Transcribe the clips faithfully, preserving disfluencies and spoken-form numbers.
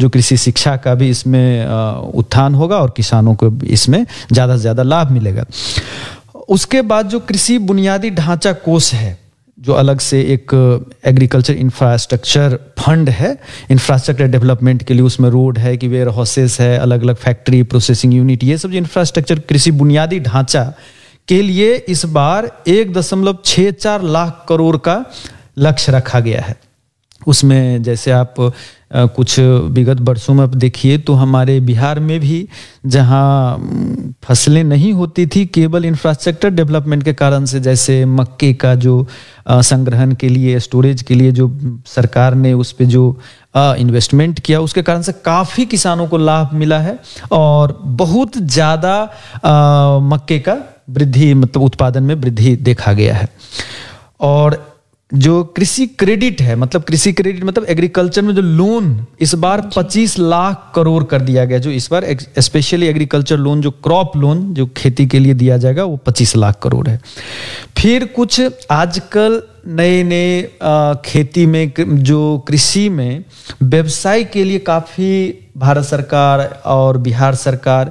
जो कृषि शिक्षा का भी इसमें उत्थान होगा और किसानों को इसमें ज़्यादा से ज़्यादा लाभ मिलेगा। उसके बाद जो कृषि बुनियादी ढांचा कोष है, जो अलग से एक एग्रीकल्चर इंफ्रास्ट्रक्चर फंड है, इंफ्रास्ट्रक्चर डेवलपमेंट के लिए, उसमें रोड है कि वेयर हाउसेस है, अलग अलग फैक्ट्री, प्रोसेसिंग यूनिट, ये सब जो इंफ्रास्ट्रक्चर कृषि बुनियादी ढांचा के लिए इस बार एक दशमलव छः चार लाख करोड़ का लक्ष्य रखा गया है। उसमें जैसे आप आ, कुछ विगत वर्षों में आप देखिए तो हमारे बिहार में भी जहां फसलें नहीं होती थी, केवल इंफ्रास्ट्रक्चर डेवलपमेंट के कारण से, जैसे मक्के का जो आ, संग्रहण के लिए, स्टोरेज के लिए जो सरकार ने उस पे जो इन्वेस्टमेंट किया, उसके कारण से काफ़ी किसानों को लाभ मिला है और बहुत ज़्यादा मक्के का वृद्धि, मतलब उत्पादन में वृद्धि देखा गया है। और जो कृषि क्रेडिट है, मतलब कृषि क्रेडिट मतलब एग्रीकल्चर में जो लोन इस बार पच्चीस लाख करोड़ कर दिया गया, जो इस बार स्पेशली एग्रीकल्चर लोन, जो क्रॉप लोन जो खेती के लिए दिया जाएगा, वो पच्चीस लाख करोड़ है। फिर कुछ आजकल नए नए खेती में, जो कृषि में व्यवसाय के लिए काफ़ी भारत सरकार और बिहार सरकार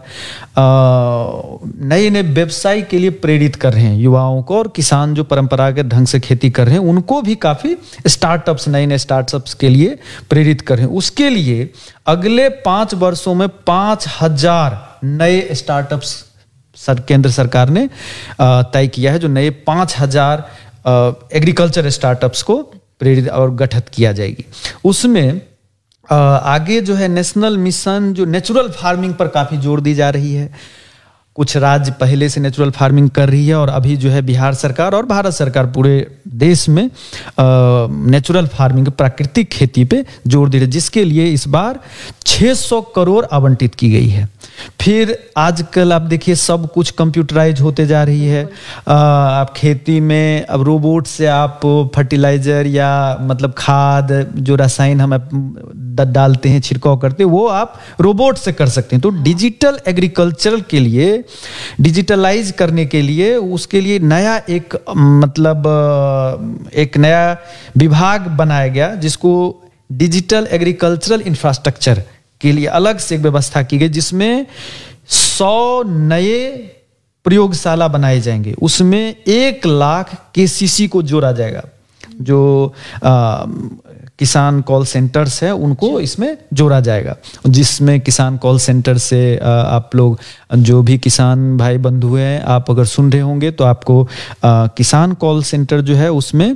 नए नए व्यवसाय के लिए प्रेरित कर रहे हैं युवाओं को, और किसान जो परंपरागत ढंग से खेती कर रहे हैं उनको भी काफ़ी स्टार्टअप्स, नए नए स्टार्टअप्स के लिए प्रेरित कर रहे हैं। उसके लिए अगले पाँच वर्षों में पाँच हजार नए स्टार्टअप्स सर केंद्र सरकार ने तय किया है, जो नए पाँच हजार एग्रीकल्चर स्टार्टअप्स को प्रेरित और गठित किया जाएगी। उसमें आ, आगे जो है नेशनल मिशन जो नेचुरल फार्मिंग पर काफ़ी जोर दी जा रही है। कुछ राज्य पहले से नेचुरल फार्मिंग कर रही है और अभी जो है बिहार सरकार और भारत सरकार पूरे देश में नेचुरल फार्मिंग, प्राकृतिक खेती पे जोर दे रही है, जिसके लिए इस बार छह सौ करोड़ आवंटित की गई है। फिर आजकल आप देखिए सब कुछ कंप्यूटराइज होते जा रही है। आ, आप खेती में अब रोबोट से आप फर्टिलाइजर या मतलब खाद, जो रसायन हम डालते हैं, छिड़काव करते हैं, वो आप रोबोट से कर सकते हैं। तो डिजिटल एग्रीकल्चर के लिए, डिजिटलाइज करने के लिए, उसके लिए नया एक मतलब एक नया विभाग बनाया गया, जिसको डिजिटल एग्रीकल्चरल इंफ्रास्ट्रक्चर के लिए अलग से एक व्यवस्था की गई, जिसमें सौ नए प्रयोगशाला बनाए जाएंगे। उसमें एक लाख केसीसी को जोड़ा जाएगा, जो आ, किसान कॉल सेंटर्स है उनको इसमें जोड़ा जाएगा, जिसमें किसान कॉल सेंटर से आ, आप लोग जो भी किसान भाई बंधु हैं, आप अगर सुन रहे होंगे तो आपको आ, किसान कॉल सेंटर जो है उसमें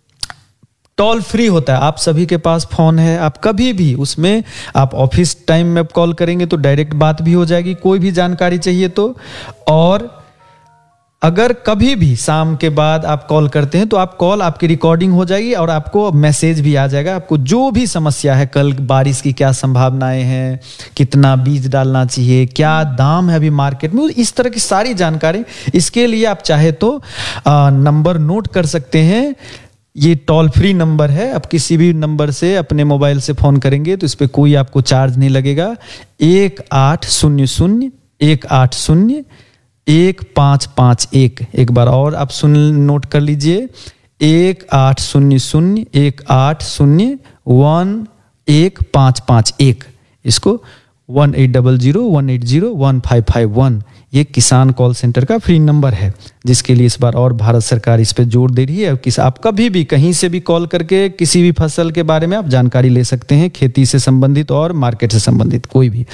टोल फ्री होता है। आप सभी के पास फोन है, आप कभी भी उसमें आप ऑफिस टाइम में कॉल करेंगे तो डायरेक्ट बात भी हो जाएगी, कोई भी जानकारी चाहिए तो। और अगर कभी भी शाम के बाद आप कॉल करते हैं तो आप कॉल, आपकी रिकॉर्डिंग हो जाएगी और आपको मैसेज भी आ जाएगा। आपको जो भी समस्या है, कल बारिश की क्या संभावनाएं हैं, कितना बीज डालना चाहिए, क्या दाम है अभी मार्केट में, इस तरह की सारी जानकारी, इसके लिए आप चाहे तो आ, नंबर नोट कर सकते हैं। ये टोल फ्री नंबर है, आप किसी भी नंबर से अपने मोबाइल से फोन करेंगे तो इस पर कोई आपको चार्ज नहीं लगेगा। एक आठ शून्य शून्य एक आठ शून्य एक पाँच पाँच एक, एक बार और आप सुन नोट कर लीजिए, एक आठ शून्य शून्य एक आठ शून्य वन एक पाँच पाँच एक, इसको one eight double zero one eight zero one five five one, ये किसान कॉल सेंटर का फ्री नंबर है, जिसके लिए इस बार और भारत सरकार इस पे जोर दे रही है। किस आप कभी भी कहीं से भी कॉल करके किसी भी फसल के बारे में आप जानकारी ले सकते हैं, खेती से संबंधित और मार्केट से संबंधित कोई भी।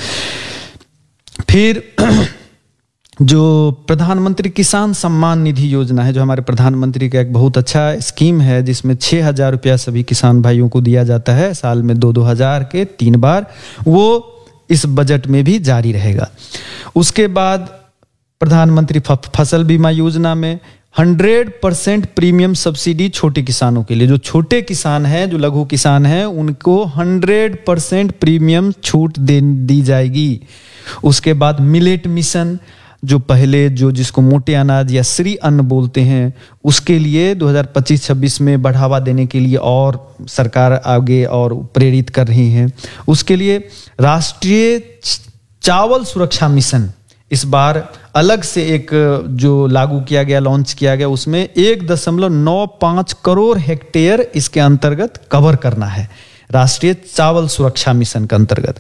फिर जो प्रधानमंत्री किसान सम्मान निधि योजना है, जो हमारे प्रधानमंत्री का एक बहुत अच्छा स्कीम है, जिसमें छः हजार रुपया सभी किसान भाइयों को दिया जाता है साल में दो दो हजार के तीन बार, वो इस बजट में भी जारी रहेगा। उसके बाद प्रधानमंत्री फसल बीमा योजना में हंड्रेड परसेंट प्रीमियम सब्सिडी छोटे किसानों के लिए, जो छोटे किसान हैं, जो लघु किसान हैं, उनको हंड्रेड परसेंट प्रीमियम छूट दे दी जाएगी। उसके बाद मिलेट मिशन, जो पहले जो जिसको मोटे अनाज या श्री अन्न बोलते हैं, उसके लिए दो हज़ार पच्चीस छब्बीस में बढ़ावा देने के लिए और सरकार आगे और प्रेरित कर रही है। उसके लिए राष्ट्रीय चावल सुरक्षा मिशन इस बार अलग से एक जो लागू किया गया, लॉन्च किया गया, उसमें एक दशमलव नौ पाँच करोड़ हेक्टेयर इसके अंतर्गत कवर करना है, राष्ट्रीय चावल सुरक्षा मिशन के अंतर्गत।